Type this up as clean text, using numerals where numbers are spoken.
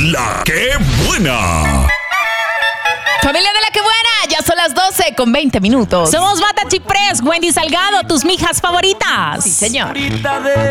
La Que Buena. Familia de La Que Buena, ya son las 12:20. Somos Bata Chiprés, Wendy Salgado, tus mijas favoritas. Sí, señor.